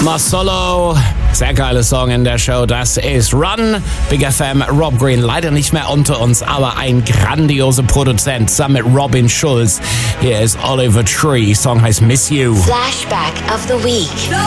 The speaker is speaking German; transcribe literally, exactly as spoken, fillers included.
Solo, sehr geiler Song in der Show, das ist Run. Big F M, Rob Green, leider nicht mehr unter uns, aber ein grandioser Produzent zusammen mit Robin Schulz. Hier ist Oliver Tree, Song heißt Miss You. Flashback of the Week.